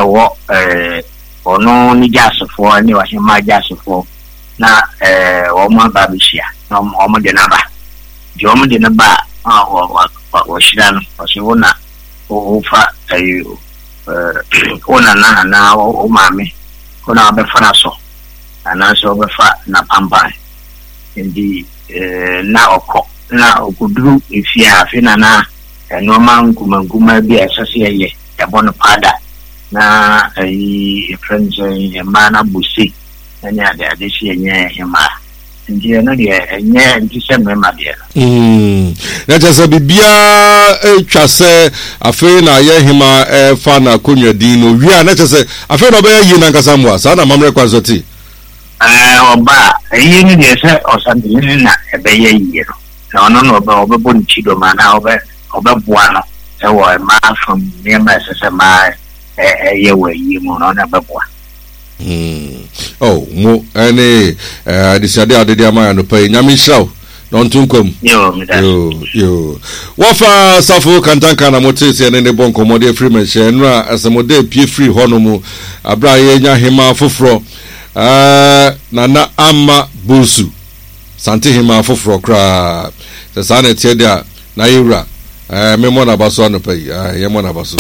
wo ono ni jasofo ni wa hema jasofo na wo mo ba bishia na wo mo de naba je wo mo de naba wo shira no so wona o fa ayo ona na o mame ona be fa so ana so be fa na pamba ndi na okọ na okuduru efia afina na enoma nguma bi asase ye yabono pada na friends mana busi na ade shi enye hema ndi no de enye ndi se mema de na jasa bibia etwase afi na ye hema fa na konwa din no wi na jasa afi na be yi na nkasa mo asa na mamre kwazoti oba yi ni de se osandini na ebe ye yi no no oba bon chido mana oba buano ewo ma from nema se ma ye we yi mo no na bebwa oh mo ene disade adede amaya no pay nyame hraw don tunkom yo wafa safo kantanka na motese ne bon komode free mention no asamode pie free hono mu abra ye nya hema foforo nana ama busu santi hema foforo kra se sana tie dia na yura memo na baso no pay ye mo na baso